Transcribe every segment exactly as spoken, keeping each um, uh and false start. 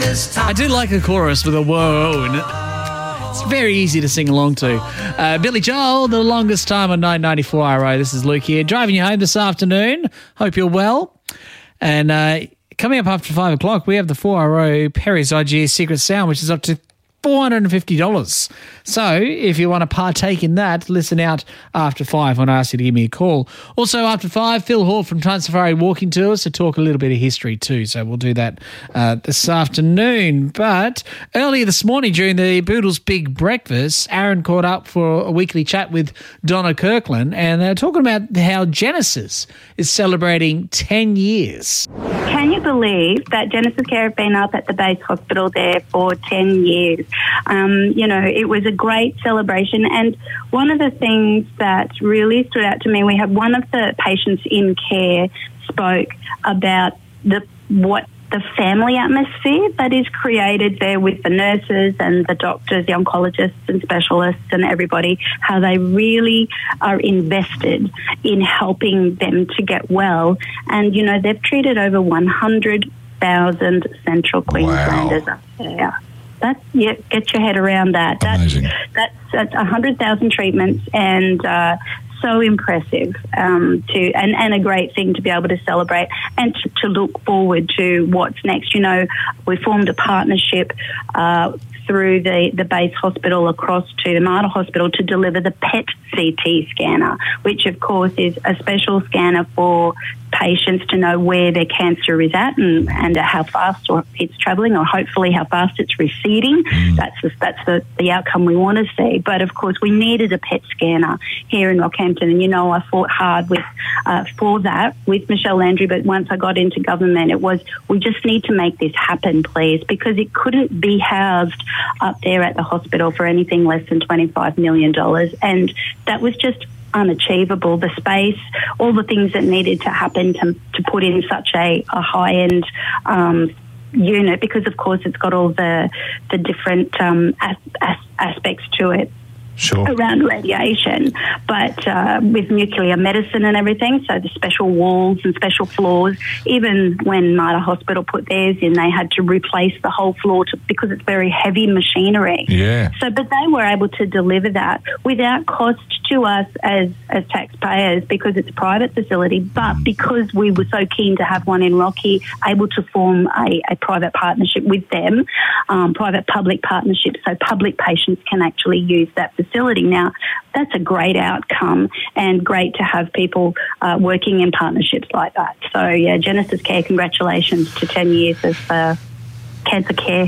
I do like a chorus with a whoa, and it's very easy to sing along to. Uh, Billy Joel, The Longest Time on nine ninety-four R O. This is Luke here, driving you home this afternoon. Hope you're well. And uh, coming up after five o'clock, we have the four R O Perry's I G A Secret Sound, which is up to four hundred fifty dollars. So if you want to partake in that, listen out after five when I ask you to give me a call. Also after five, Phil Hall from Trans Safari Walking Tours to talk a little bit of history too. So we'll do that uh, this afternoon. But earlier this morning during the Boodles Big Breakfast, Aaron caught up for a weekly chat with Donna Kirkland, and they're talking about how Genesis is celebrating ten years. Can you believe that Genesis Care have been up at the base hospital there for ten years? Um, you know, it was a great celebration. And one of the things that really stood out to me, we had one of the patients in care spoke about the what the family atmosphere that is created there with the nurses and the doctors, the oncologists and specialists and everybody, how they really are invested in helping them to get well. And, you know, they've treated over one hundred thousand Central Queenslanders Wow. up there. That's, yeah, get your head around that. That's, Amazing. that's, that's one hundred thousand treatments, and uh, so impressive um, to, and, and a great thing to be able to celebrate and to, to look forward to what's next. You know, we formed a partnership uh, through the, the base hospital across to the Mater Hospital to deliver the P E T C T scanner, which of course is a special scanner for patients to know where their cancer is at and, and how fast or it's travelling, or hopefully how fast it's receding. Mm. That's the, that's the, the outcome we want to see. But of course, we needed a P E T scanner here in Rockhampton, and you know, I fought hard with uh, for that with Michelle Landry. But once I got into government, it was we just need to make this happen, please, because it couldn't be housed up there at the hospital for anything less than twenty-five million dollars, and that was just unachievable. The space, all the things that needed to happen to, to put in such a, a high-end um, unit, because of course it's got all the the different um, as, as, aspects to it. Sure. Around radiation, but uh, with nuclear medicine and everything, so the special walls and special floors. Even when Mater Hospital put theirs in, they had to replace the whole floor to, because it's very heavy machinery. Yeah. So, but they were able to deliver that without cost to us as, as taxpayers, because it's a private facility, but because we were so keen to have one in Rocky, able to form a, a private partnership with them, um, private-public partnership, so public patients can actually use that facility. Now, that's a great outcome, and great to have people uh, working in partnerships like that. So, yeah, Genesis Care, congratulations to ten years of uh, cancer care.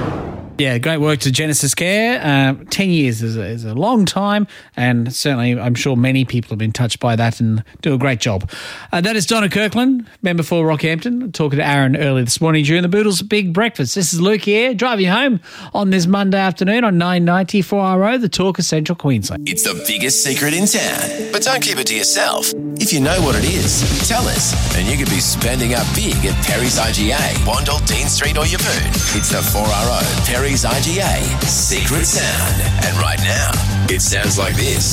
Yeah, great work to Genesis Care. Uh, ten years is a, is a long time, and certainly I'm sure many people have been touched by that and do a great job. Uh, that is Donna Kirkland, member for Rockhampton, talking to Aaron early this morning during the Boodles Big Breakfast. This is Luke here, driving you home on this Monday afternoon on nine ninety-four R O, the talk of Central Queensland. It's the biggest secret in town, but don't keep it to yourself. If you know what it is, tell us, and you could be spending up big at Perry's I G A, Wandle, Dean Street or Yavoon. It's the four R O Perry's I G A Secret Sound. And right now, it sounds like this.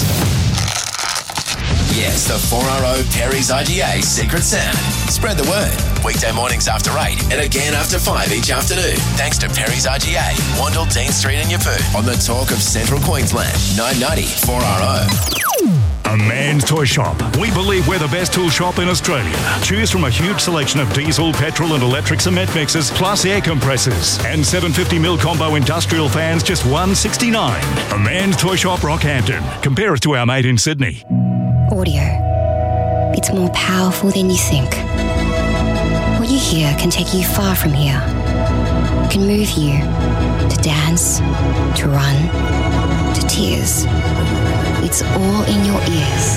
Yes, the four R O Perry's I G A Secret Sound. Spread the word. Weekday mornings after eight and again after five each afternoon. Thanks to Perry's I G A, Wandle, Dean Street and Yavoon. On the talk of Central Queensland, nine ninety four R O. A Man's Toy Shop. We believe we're the best tool shop in Australia. Choose from a huge selection of diesel, petrol and electric cement mixers, plus air compressors. And seven hundred fifty mil combo industrial fans, just one hundred sixty-nine dollars. A Man's Toy Shop, Rockhampton. Compare us to our mate in Sydney. Audio. It's more powerful than you think. What you hear can take you far from here. It can move you to dance, to run, to tears. It's all in your ears.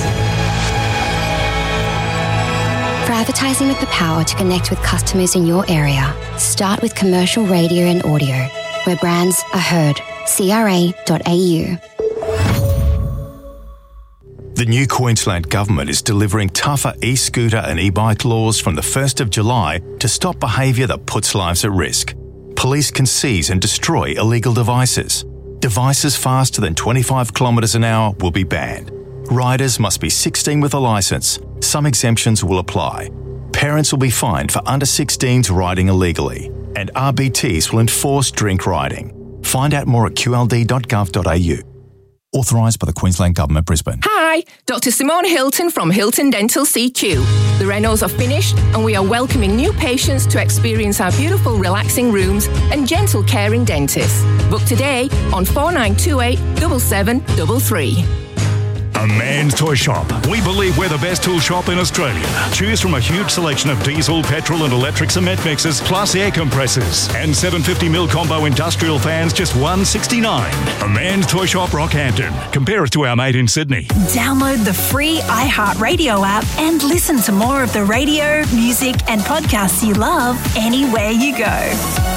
For advertising with the power to connect with customers in your area, start with commercial radio and audio, where brands are heard. C R A dot A U. The new Queensland Government is delivering tougher e-scooter and e-bike laws from the first of July to stop behaviour that puts lives at risk. Police can seize and destroy illegal devices. Devices faster than twenty-five kilometres an hour will be banned. Riders must be sixteen with a licence. Some exemptions will apply. Parents will be fined for under sixteens riding illegally. and R B Ts will enforce drink riding. Find out more at q l d dot gov dot a u. Authorised by the Queensland Government, Brisbane. Hi, Doctor Simone Hilton from Hilton Dental C Q. The renos are finished and we are welcoming new patients to experience our beautiful relaxing rooms and gentle caring dentists. Book today on four nine two eight, seven seven three three. A man's toy shop. We believe we're the best tool shop in Australia. Choose from a huge selection of diesel, petrol and electric cement mixers, plus air compressors. And seven hundred fifty mil combo industrial fans, just one sixty-nine. A man's toy shop, Rockhampton. Compare us to our mate in Sydney. Download the free iHeartRadio app and listen to more of the radio, music and podcasts you love anywhere you go.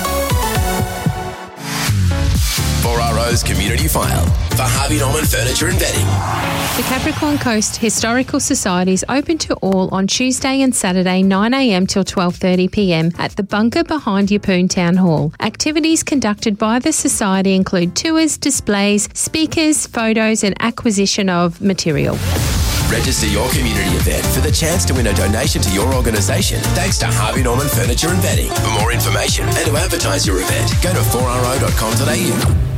four R O's Community File for Harvey Norman Furniture and Bedding. The Capricorn Coast Historical Society is open to all on Tuesday and Saturday nine a m till twelve thirty p m at the bunker behind Yeppoon Town Hall. Activities conducted by the Society include tours, displays, speakers, photos and acquisition of material. Register your community event for the chance to win a donation to your organisation thanks to Harvey Norman Furniture and Bedding. For more information and to advertise your event, go to four r o dot com dot a u.